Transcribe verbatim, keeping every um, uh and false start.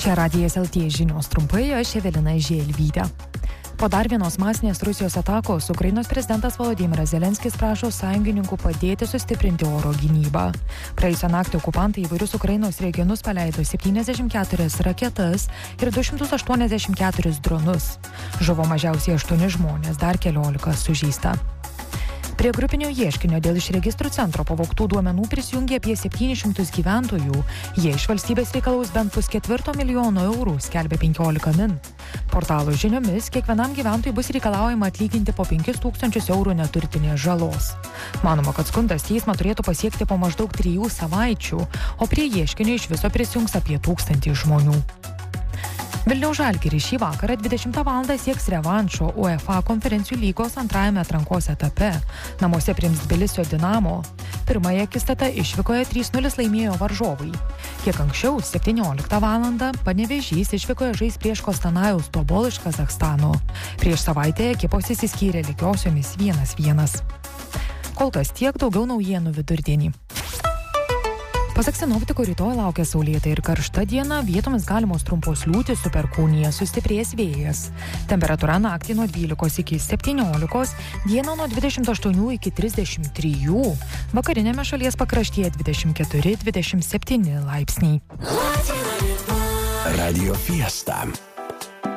Čia Radijas L T žinios trumpai, aš Evelina Želvytė. Po dar vienos masinės Rusijos atakos Ukrainos prezidentas Volodymyras Zelenskis prašo sąjungininkų padėti sustiprinti oro gynybą. Praėjusią naktį okupantai įvairius Ukrainos regionus paleido septyniasdešimt keturias raketas ir du šimtus aštuoniasdešimt keturis dronus. Žuvo mažiausiai aštuoni žmonės, dar keliolika sužeista. Prie grupinio ieškinio dėl iš registrų centro pavogtų duomenų prisijungė apie septynis šimtus gyventojų. Jie iš valstybės reikalaus bent pusketvirto milijono eurų, skelbia penkiolika min. Portalo žiniomis kiekvienam gyventojui bus reikalaujama atlyginti po penkis tūkstančius eurų neturtinės žalos. Manoma, kad skundas teismą turėtų pasiekti po maždaug trijų savaičių, o prie ieškinio iš viso prisijungs apie tūkstantį žmonių. Vilniaus Žalgiris šį vakarą dvidešimtą valandą sieks revanšo UEFA konferencijų lygos antrajame atrankos etape. Namuose priims Tbilisio Dinamo. Pirmąją akistatą išvykoje trys nulis laimėjo varžovai. Kiek anksčiau, septynioliktą valandą, Panevėžys išvykoje žais prieš Kostanajaus Tobol iš Kazachstano. Prieš savaitę ekipos išsiskyrė lygiosiomis vienas vienas. Kol kas tiek, daugiau naujienų vidurdienį. Pasak sinoptikų, rytoj laukia saulėta ir karšta diena, vietomis galimos trumpos liūtys, su perkūnija sustiprės vėjas. Temperatūra naktį nuo dvylikos iki septyniolikos, dieną nuo dvidešimt aštuonių iki trisdešimt trijų, vakarinėme šalies pakraštyje dvidešimt keturi dvidešimt septyni laipsniai. Radio Fiesta.